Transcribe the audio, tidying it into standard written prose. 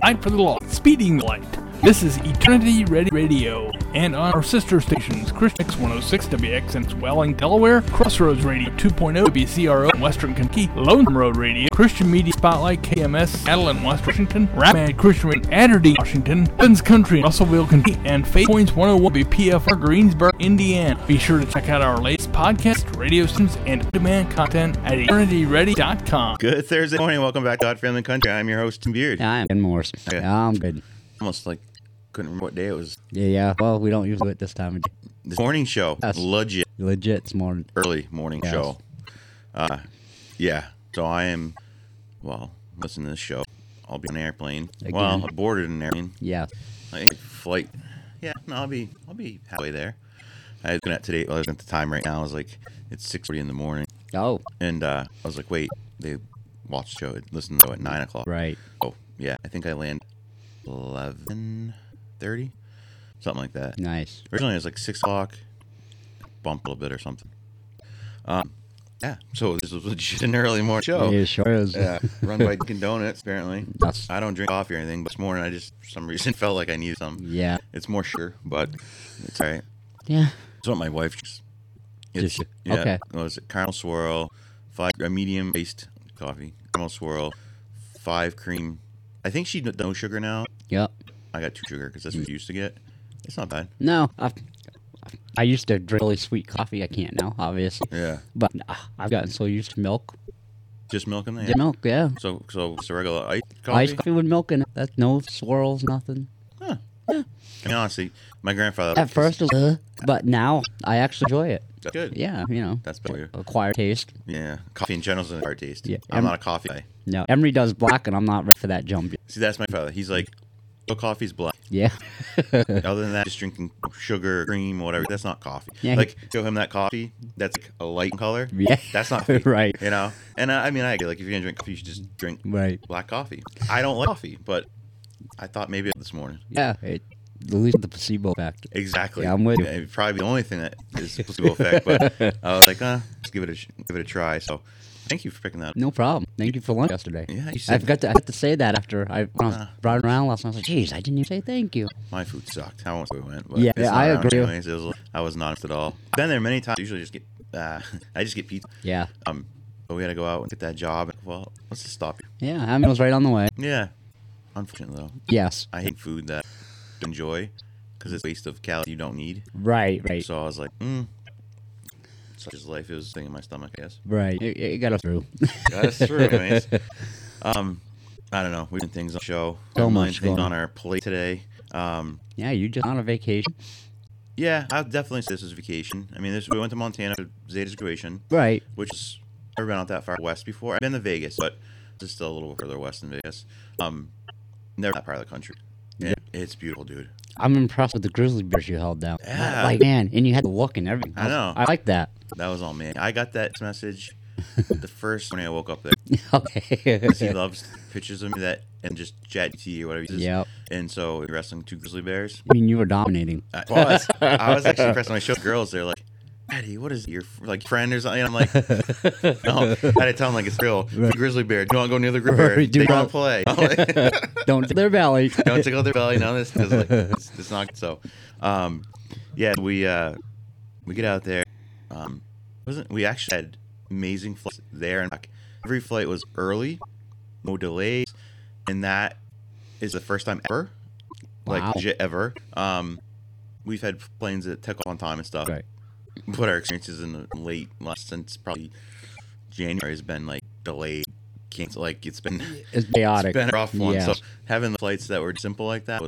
Light for the Law, Speeding Light. This is Eternity Ready Radio, and on our sister stations, Christian X 106 WX in Swelling, Delaware, Crossroads Radio 2.0 WCRO in Western Kentucky, Lone Road Radio, Christian Media Spotlight KMS, Seattle in West Washington, Rapid Christian Radio Adderley, Washington, Ben's Country in Russellville, Kentucky, and Faith Points 101 WPFR Greensboro, Indiana. Be sure to check out our latest podcast, radio stations, and on-demand content at eternityready.com. Good Thursday morning. Welcome back to God Family Country. I'm your host, Tim Beard. I'm Ben Morse. Okay. Yeah, I'm good. Almost like couldn't remember what day it was. Yeah. Well, we don't usually do it this time of day. This morning show. Yes. Legit this morning. Early morning Yes. show. Yeah. So I am, listening to this show. I'll be on an airplane. Again. Well, I boarded an airplane. Yeah. I think flight. Yeah, no, I'll be halfway there. I was looking at today. I was at the time right now. I was like, it's 6:40 in the morning, Oh, and I was like, wait, they watched the show, listen to the show at 9 o'clock. right. Oh, yeah. I think I land 11:30, something like that. Nice. Originally it was like 6 o'clock, bump a little bit or something. Yeah. So this was legit an early morning show. It sure is. Yeah, run by Dunkin' Donuts apparently. That's, I don't drink coffee or anything, but this morning I just for some reason felt like I needed some. yeah. It's more sugar, but it's all right. Yeah. That's what my wife just. Just- Yeah. okay. What was it? Caramel swirl, 5 medium iced coffee. Caramel swirl, 5 cream. I think she no sugar now. Yep. I got 2 sugar because that's what you used to get. It's not bad. No, I used to drink really sweet coffee. I can't now, obviously. Yeah. But I've gotten so used to milk. Just milk in there. Yeah, milk, yeah. So it's a regular iced coffee. Iced coffee with milk in it. That's no swirls, nothing. Huh. Yeah. I mean, honestly, my grandfather. At first, it was, but now I actually enjoy it. That's good. Yeah, That's better. acquired taste. Yeah. Coffee in general is an hard taste. Yeah. I'm not a coffee guy. No, Emery does black, and I'm not ready for that jump yet. See, that's my father. He's like, no coffee's black. Yeah. Other than that, just drinking sugar, cream, whatever. That's not coffee. Yeah. Like, show him that coffee. That's like a light color. Yeah. That's not coffee. Right. You know? And I mean, I get like, if you're going to drink coffee, you should just drink Right. black coffee. I don't like coffee, but I thought maybe this morning. Yeah. At least the placebo effect. Exactly. Yeah, I'm with you. It'd probably be the only thing that is placebo effect, but I was like, let's give it a try. So, thank you for picking that up. No problem. Thank you for lunch yesterday. Yeah, you I said forgot to. I had to say that after when I was riding around last night. I was like, "Geez, I didn't even say thank you." my food sucked. I won't say we went, but Yeah, it's not I around agree. Anyways, I was not at all. I've been there many times. Usually, just get I just get pizza. Yeah. But we had to go out and get that job. Well, let's just stop here. Yeah. I mean, it was right on the way. Yeah. Unfortunately, though, Yes. I hate food that I enjoy because it's a waste of calories you don't need. Right. Right. So I was like, such is life. It was a thing in my stomach, I guess. Right. It got us through. Got us through, anyways. I don't know. We've been things on the show. So A million much things going on our plate today. Yeah. You just on a vacation. Yeah, I'll definitely say this is vacation. I mean, we went to Montana for Zeta's graduation, Right. which is I've never been out that far west before. I've been to Vegas, but this is still a little further west than Vegas. Never that part of the country. Yeah. It's beautiful, dude. I'm impressed with the grizzly bears you held down. Yeah. Like, man, and you had the look and everything. I know. I like that. That was all me. I got that message the first morning I woke up there. Okay. 'Cause he loves pictures of me and just ChatGPT or whatever he says. Yep. And so we're wrestling 2 grizzly bears. I mean, you were dominating. I was actually impressed when I showed girls. They're like, Daddy, what is it? Your like friend or something? And I'm like, no. I had to tell them like it's real. Right. Grizzly bear. Don't go near the grizzly bear. Right, do They not- don't play. I'm like, Don't to their belly. don't tickle their belly. No, this is like it's not so. Yeah, we get out there. We actually had amazing flights there and back. Every flight was early, no delays, and that is the first time ever, like Wow. legit ever. We've had planes that take off on time and stuff. Right. But our experiences in the late since probably January has been like delayed, canceled. Like it's been It's chaotic. it's been a rough one. Yeah. So having the flights that were simple like that